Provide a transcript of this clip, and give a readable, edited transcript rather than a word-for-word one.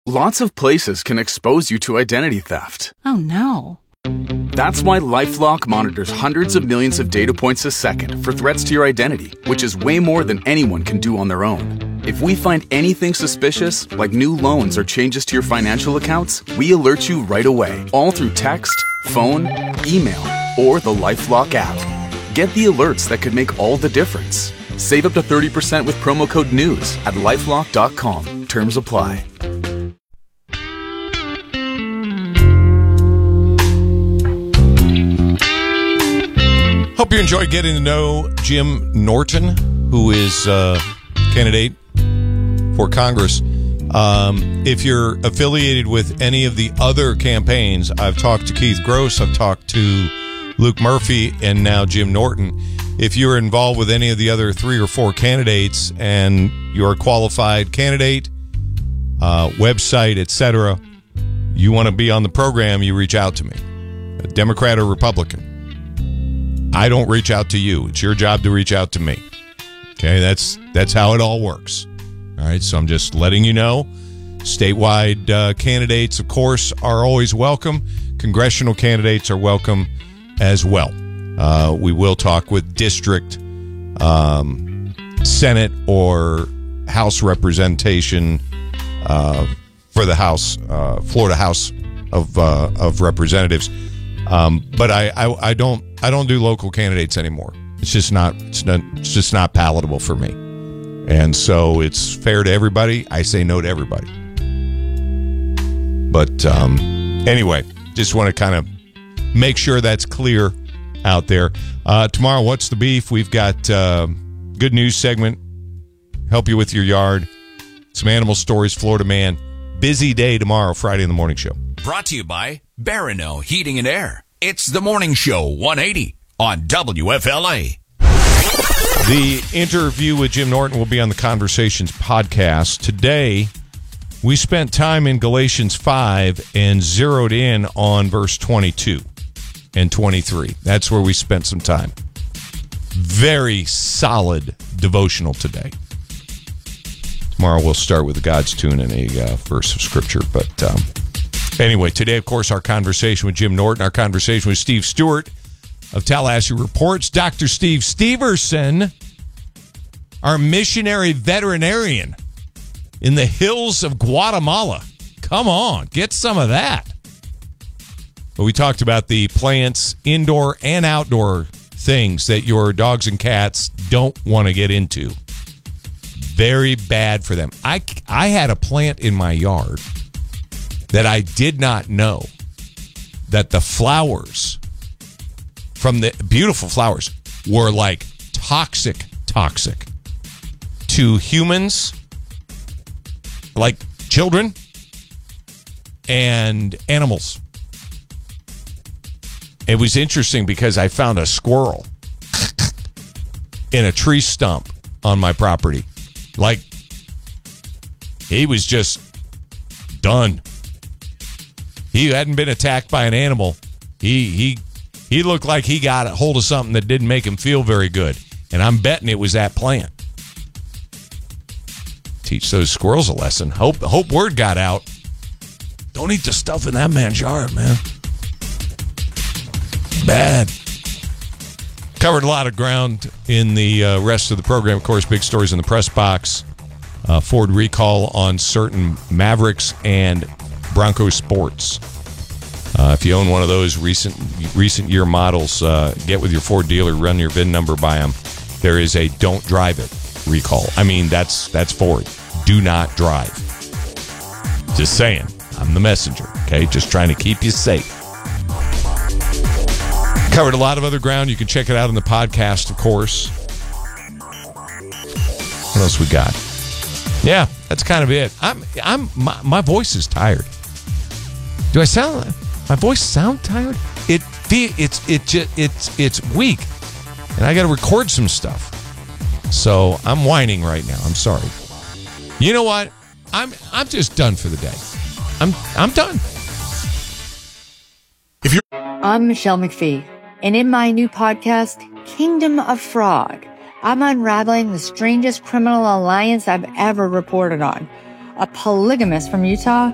Lots of places can expose you to identity theft. Oh, no. That's why LifeLock monitors hundreds of millions of data points a second for threats to your identity, which is way more than anyone can do on their own. If we find anything suspicious, like new loans or changes to your financial accounts, we alert you right away, all through text, phone, email, or the LifeLock app. Get the alerts that could make all the difference. Save up to 30% with promo code NEWS at LifeLock.com. Terms apply. Hope you enjoyed getting to know Jim Norton, who is a candidate for Congress. If you're affiliated with any of the other campaigns, I've talked to Keith Gross, I've talked to Luke Murphy, and now Jim Norton. If you're involved with any of the other 3 or 4 candidates and you're a qualified candidate, website, etc., you want to be on the program, you reach out to me, a Democrat or Republican. I don't reach out to you. It's your job to reach out to me. Okay, that's how it all works. All right, so I'm just letting you know. Statewide candidates, of course, are always welcome. Congressional candidates are welcome as well. We will talk with district, Senate, or House representation for the House, Florida House of Representatives. But I don't do local candidates anymore. It's just not palatable for me. And so it's fair to everybody. I say no to everybody. But anyway, just want to kind of make sure that's clear out there. Tomorrow, What's the Beef? We've got good news segment, help you with your yard, some animal stories, Florida Man. Busy day tomorrow, Friday in the Morning Show. Brought to you by Barano Heating and Air. It's the Morning Show 180 on WFLA. The interview with Jim Norton will be on the Conversations podcast. Today, we spent time in Galatians 5 and zeroed in on verse 22 and 23. That's where we spent some time. Very solid devotional today. Tomorrow we'll start with God's tune and a verse of Scripture. But anyway, today, of course, our conversation with Jim Norton, our conversation with Steve Stewart of Tallahassee Reports, Dr. Steve Steverson, our missionary veterinarian in the hills of Guatemala. Come on, get some of that. But we talked about the plants, indoor and outdoor things that your dogs and cats don't want to get into. Very bad for them. I had a plant in my yard that I did not know that the flowers from the beautiful flowers were like toxic to humans, like children and animals. It was interesting because I found a squirrel in a tree stump on my property. Like, he was just done. He hadn't been attacked by an animal. He looked like he got a hold of something that didn't make him feel very good. And I'm betting it was that plant. Teach those squirrels a lesson. Hope word got out. Don't eat the stuff in that man's yard, man. Bad. Covered a lot of ground in the rest of the program. Of course, big stories in the press box. Ford recall on certain Mavericks and Bronco Sports. If you own one of those recent year models, get with your Ford dealer, run your VIN number by them. There is a don't drive it recall. I mean, that's Ford. Do not drive. Just saying. I'm the messenger, okay? Just trying to keep you safe. Covered a lot of other ground. You can check it out on the podcast, of course. What else we got? Yeah, that's kind of it. My voice is tired. Do I sound? My voice sound tired? It's weak, and I got to record some stuff. So I'm whining right now. I'm sorry. You know what? I'm just done for the day. I'm done. I'm Michelle McPhee, and in my new podcast, Kingdom of Fraud, I'm unraveling the strangest criminal alliance I've ever reported on. A polygamist from Utah